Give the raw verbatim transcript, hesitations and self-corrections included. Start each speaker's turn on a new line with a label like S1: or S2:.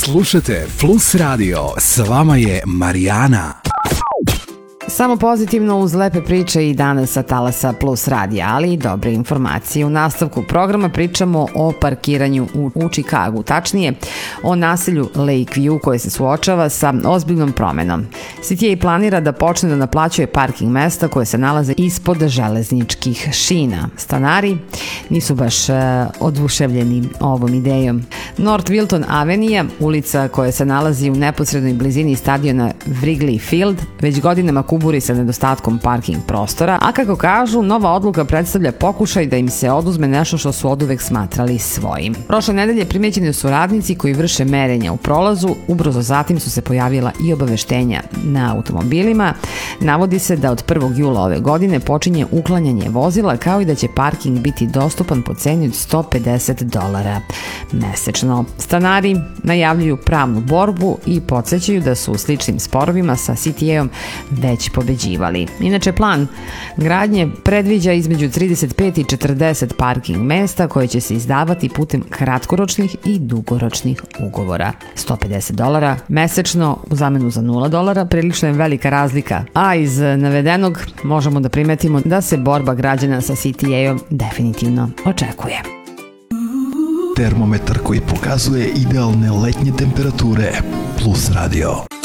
S1: Slušajte Plus Radio, s vama je Marijana.
S2: Samo pozitivno uz lepe priče i danas sa talasa Plus radija, ali i dobre informacije. U nastavku programa pričamo o parkiranju u, u Čikagu, tačnije o naselju Lakeview koje se suočava sa ozbiljnom promenom. C T A planira da počne da naplaćuje parking mesta koje se nalaze ispod železničkih šina. Stanari nisu baš uh, oduševljeni ovom idejom. North Wilton Avenue, ulica koja se nalazi u neposrednoj blizini stadiona Wrigley Field, već godinama kuburi sa nedostatkom parking prostora, a kako kažu, nova odluka predstavlja pokušaj da im se oduzme nešto što su oduvek smatrali svojim. Prošle nedelje primećeni su radnici koji vrše merenja u prolazu, ubrzo zatim su se pojavila i obaveštenja na automobilima. Navodi se da od prvog jula ove godine počinje uklanjanje vozila, kao i da će parking biti dostupan po ceni od sto pedeset dolara mesečno. Stanari najavljuju pravnu borbu i podsjećaju da su u sličnim sporovima sa C T A-om već pobeđivali. Inače, plan gradnje predviđa između trideset pet i četrdeset parking mesta koje će se izdavati putem kratkoročnih i dugoročnih ugovora. sto pedeset dolara mesečno u zamenu za nula dolara, prilično je velika razlika. A iz navedenog možemo da primetimo da se borba građana sa C T A-om definitivno očekuje.
S1: Termometar koji pokazuje idealne letnje temperature. Plus Radio.